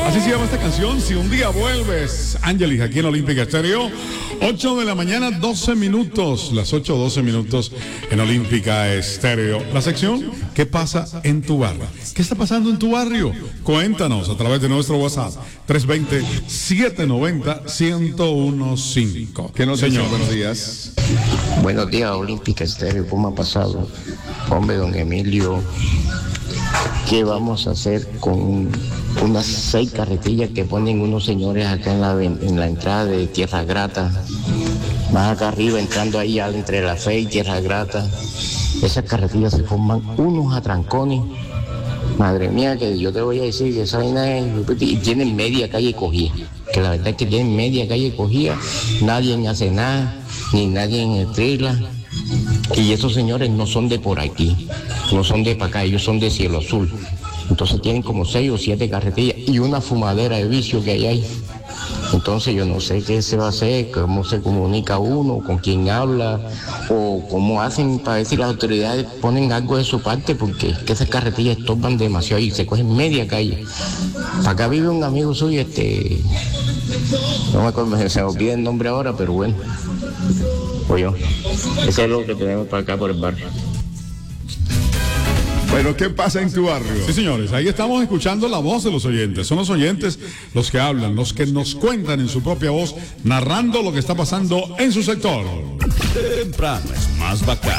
Así se llama esta canción, Si un día vuelves. Ángelis, aquí en Olímpica Estéreo. 8 de la mañana, 12 minutos. Las 8:12 minutos en Olímpica Estéreo. La sección, ¿qué pasa en tu barrio? ¿Qué está pasando en tu barrio? Cuéntanos a través de nuestro WhatsApp. 320-790-1015. ¿Qué nos Señor, buenos días. Buenos días, Olímpica Estéreo. ¿Cómo ha pasado? Hombre, don Emilio, ¿qué vamos a hacer con unas 6 carretillas que ponen unos señores acá en la entrada de Tierra Grata? Más acá arriba, entrando ahí entre la Fe y Tierra Grata. Esas carretillas se forman unos atrancones. Madre mía, que yo te voy a decir que esa vaina es... Y tienen media calle cogida. Que la verdad es que tienen media calle cogida. Nadie hace nada, ni nadie estrella. Y esos señores no son de por aquí, no son de para acá, ellos son de Cielo Azul. Entonces tienen como 6 o 7 carretillas y una fumadera de vicio que hay ahí. Entonces yo no sé qué se va a hacer, cómo se comunica uno, con quién habla, o cómo hacen para ver si las autoridades ponen algo de su parte, porque es que esas carretillas estorban demasiado y se cogen media calle. Para acá vive un amigo suyo, no me acuerdo, se me olvida el nombre ahora, pero bueno. Oye, eso es lo que tenemos para acá por el barrio. Bueno, ¿qué pasa en tu barrio? sí, señores, ahí estamos escuchando la voz de los oyentes. Son los oyentes los que hablan, los que nos cuentan en su propia voz, narrando lo que está pasando en su sector. Temprano es más bacán.